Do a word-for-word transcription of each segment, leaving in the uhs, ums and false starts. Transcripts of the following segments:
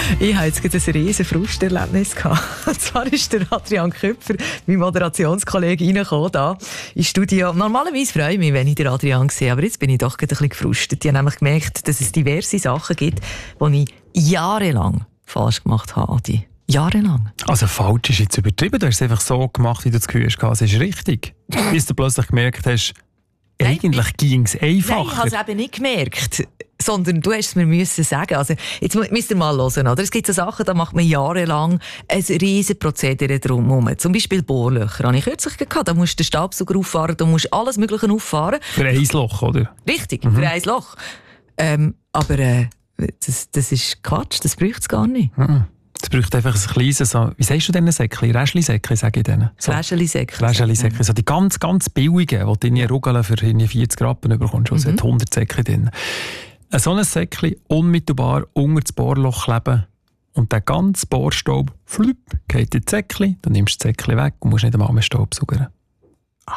Ich hatte jetzt gerade ein riesen Frusterlebnis gehabt. Und zwar ist der Adrian Köpfer, mein Moderationskollege, reingekommen da ins Studio. Normalerweise freue ich mich, wenn ich den Adrian sehe, aber jetzt bin ich doch gerade ein bisschen gefrustet. Ich habe nämlich gemerkt, dass es diverse Sachen gibt, die ich jahrelang falsch gemacht habe, Adi. Jahrelang. Also falsch ist jetzt übertrieben. Du hast es einfach so gemacht, wie du das Gefühl hast. Es ist richtig. Bis du plötzlich gemerkt hast, Nein, eigentlich ging es einfacher. Nein, ich habe es eben nicht gemerkt. Sondern du hast es mir müssen sagen. Also, jetzt müsst ihr mal hören, oder? Es gibt so Sachen, da macht man jahrelang ein riesen Prozedere drumherum. Zum Beispiel Bohrlöcher. Habe ich kürzlich gehabt. Da musst du den Staubsauger auffahren, da musst du alles Mögliche auffahren. Für ein Loch, oder? Richtig, mhm. für ein Loch. Ähm, aber äh, das, das ist Quatsch, das braucht es gar nicht. Mhm. Es braucht einfach ein kleines, so, wie sagst du denn Säckchen? Räschli-Säckchen, sage ich denen. So. Räschli-Säckchen. Räschli-Säckchen. So die ganz, ganz billigen, die du in Rugeln für vierzig Rappen bekommst. Also mhm. hat hundert Säckchen drin. So ein Säckchen unmittelbar unter das Bohrloch kleben und der ganze Bohrstaub flupp, geht in das Säckchen, dann nimmst du das Säckchen weg und musst nicht einmal mehr Staubsaugern. Oh.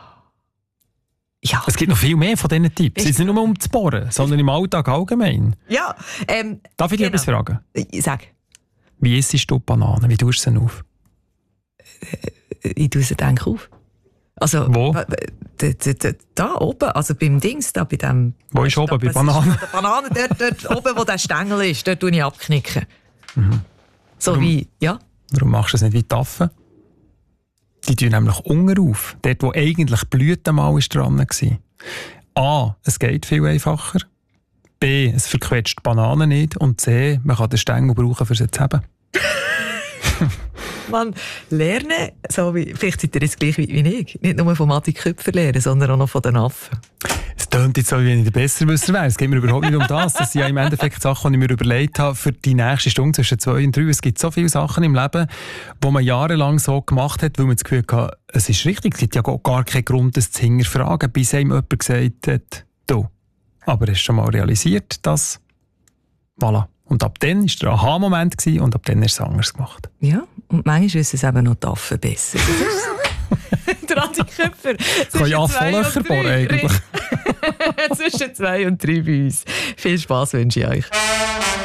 Ja. Es gibt noch viel mehr von diesen Tipps. Es ist nicht nur um zu bohren, sondern im Alltag allgemein. Ja. Ähm, Darf ich dich genau. etwas fragen? Sag. Wie isst du Bananen? Wie tust du sie auf? Ich tue sie dann auf. Also, wo? Da, da, da oben, also beim Dings, da bei dem... Wo ist oben, bei Bananen? Bei Bananen, dort, dort oben, wo der Stängel ist, dort tue ich abknicken. Mhm. So warum, wie, ja. Warum machst du es nicht wie die Affen? Die tun nämlich unten auf. Dort, wo eigentlich Blüten mal dran war. A, es geht viel einfacher. B, es verquetscht die Bananen nicht. Und C, man kann den Stängel brauchen, um sie zu haben. Man lernen, so wie, vielleicht seid ihr jetzt gleich wie ich, nicht nur von Adi Köpfer lernen, sondern auch noch von den Affen. Es tönt jetzt so, wie wenn ich der Besserwisser wäre. Es geht mir überhaupt nicht um das. Das sind ja im Endeffekt Sachen, die ich mir überlegt habe für die nächste Stunde zwischen zwei und drei. Es gibt so viele Sachen im Leben, die man jahrelang so gemacht hat, weil man das Gefühl hat, es ist richtig. Es gibt ja gar keinen Grund, das zu hinterfragen, bis einem jemand gesagt hat, du. Aber hast du schon mal realisiert, dass... Voilà. Und ab dann war der Aha-Moment und ab dann hast du es anders gemacht. Ja, und manchmal wissen es eben noch die Affen besser. Das ist so. Der Adi Köpfer. Kann ich Affenlöcher bohren eigentlich? Zwischen zwei und drei bei uns. Viel Spass wünsche ich euch.